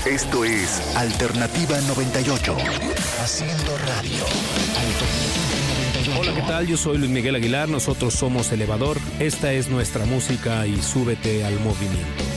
Esto es Alternativa 98. Haciendo radio. Hola, ¿qué tal? Yo soy Luis Miguel Aguilar, nosotros somos Elevador. Esta es nuestra música y súbete al movimiento.